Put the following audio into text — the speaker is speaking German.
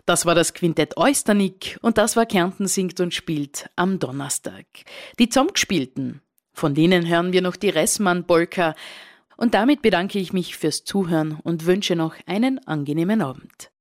Das war das Quintett Oysternick und das war Kärnten singt und spielt am Donnerstag. Die Zusammengespielten, von denen hören wir noch die Ressmann-Polka. Und damit bedanke ich mich fürs Zuhören und wünsche noch einen angenehmen Abend.